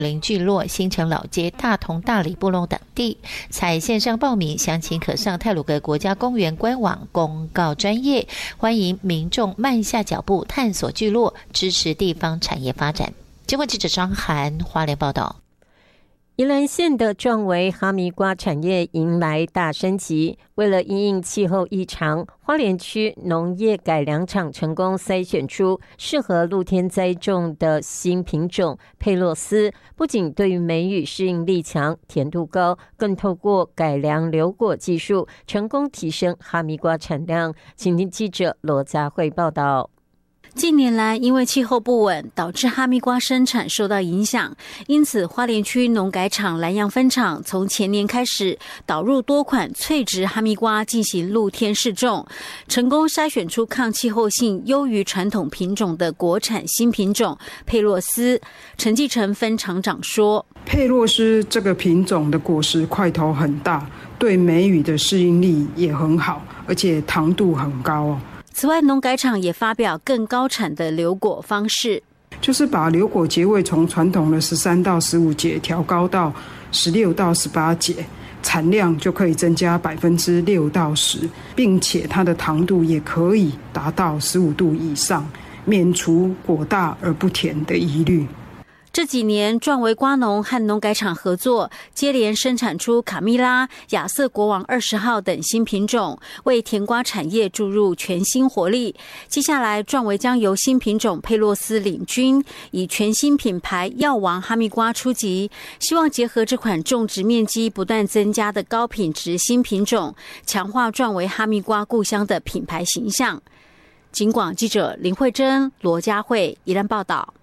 林聚落、新城老街、大同大里部落等地。采线上报名，详情可上太鲁阁国家公园官网公告专页。欢迎民众慢下脚步，探索聚落，支持地方产业发展。经过记者张涵花莲报道。 宜兰县的壮围哈密瓜产业迎来大升级，为了因应气候异常，花莲区农业改良场成功筛选出适合露天栽种的新品种佩洛斯，不仅对于梅雨适应力强、甜度高，更透过改良留果技术，成功提升哈密瓜产量。请听记者罗佳慧报道。 近年来，因为气候不稳，导致哈密瓜生产受到影响，因此花莲区农改场兰阳分厂从前年开始导入多款脆质哈密瓜进行露天试种，成功筛选出抗气候性优于传统品种的国产新品种佩洛斯。陈继成分厂长说， 佩洛斯这个品种的果实块头很大，对梅雨的适应力也很好，而且糖度很高哦。 此外，农改场也发表更高产的留果方式， 就是把留果节位从传统的13到15节调高到16到18节，产量就可以增加6%到10%，并且它的糖度也可以达到15度以上，免除果大而不甜的疑虑。 这几年，壮围瓜农和农改场合作，接连生产出卡蜜拉、亚瑟国王20号等新品种，为甜瓜产业注入全新活力。接下来，壮围将由新品种佩洛斯领军，以全新品牌药王哈密瓜出击，希望结合这款种植面积不断增加的高品质新品种，强化壮围哈密瓜故乡的品牌形象。警广记者林慧珍、罗佳慧宜兰报道。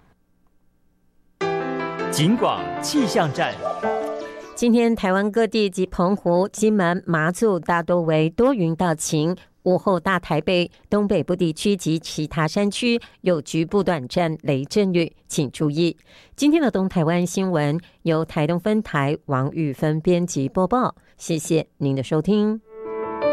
警广气象站， 今天台湾各地及澎湖、金门、马祖大多为多云到晴，午后大台北、东北部地区及其他山区有局部短暂雷阵雨，请注意。今天的东台湾新闻由台东分台王玉芬编辑播报，谢谢您的收听。